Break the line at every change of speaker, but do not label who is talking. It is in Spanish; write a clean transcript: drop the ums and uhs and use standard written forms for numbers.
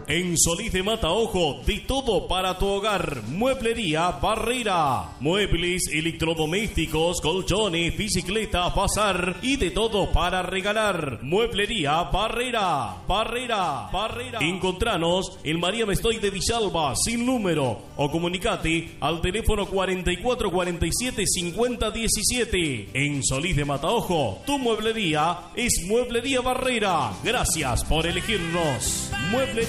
En Solís de Mataojo, de todo para tu hogar. Mueblería Barrera. Muebles, electrodomésticos, colchones, bicicletas, bazar y de todo para regalar. Mueblería Barrera. Barrera. Encontranos en María Mestoy de Villalba, sin número. O comunicate al teléfono 4447 5017. En Solís de Mataojo, tu mueblería es Mueblería Barrera. Gracias por elegirnos. Mueblería